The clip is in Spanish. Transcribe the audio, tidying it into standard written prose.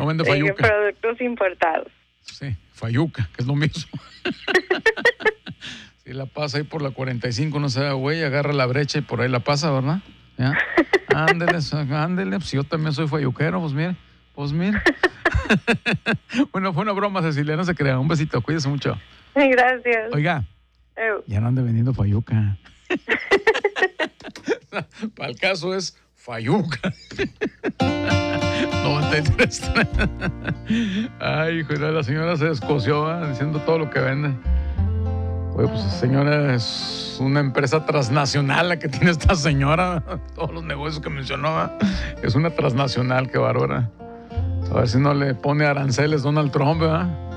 No vende Sí, fayuca. productos importados. Sí, fayuca, que es lo mismo. Si la pasa ahí por la 45, no se da güey, agarra la brecha y por ahí la pasa, ¿verdad? ¿Ya? Ándele, pues yo también soy fayuquero, pues mire. Bueno, fue una broma, Cecilia, no se crea. Un besito, cuídese mucho. Gracias. Oiga, ya no ande vendiendo fayuca. Para el caso es fayuca. 93. Ay, hijo, la señora se descoció diciendo todo lo que vende. Oye, pues señora, es una empresa transnacional la que tiene esta señora. Todos los negocios que mencionó, es una transnacional, qué bárbara. A ver si no le pone aranceles Donald Trump, ¿verdad?